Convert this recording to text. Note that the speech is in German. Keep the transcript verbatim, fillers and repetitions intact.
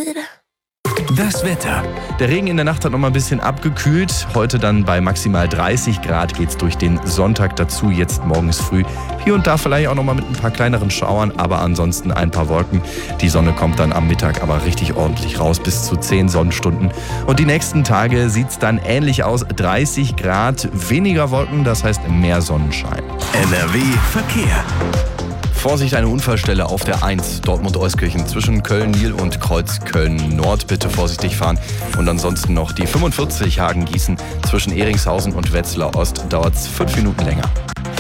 Das Wetter. Der Regen in der Nacht hat noch mal ein bisschen abgekühlt. Heute dann bei maximal dreißig Grad geht's durch den Sonntag dazu. Jetzt morgens früh hier und da vielleicht auch noch mal mit ein paar kleineren Schauern, aber ansonsten ein paar Wolken. Die Sonne kommt dann am Mittag aber richtig ordentlich raus, bis zu zehn Sonnenstunden. Und die nächsten Tage sieht's dann ähnlich aus. dreißig Grad, weniger Wolken, das heißt mehr Sonnenschein. N R W Verkehr. Vorsicht, eine Unfallstelle auf der eins Dortmund-Euskirchen zwischen Köln-Nil und Kreuz-Köln-Nord. Bitte vorsichtig fahren. Und ansonsten noch die fünfundvierzig Hagen-Gießen zwischen Ehringshausen und Wetzlar Ost. Dauert es fünf Minuten länger.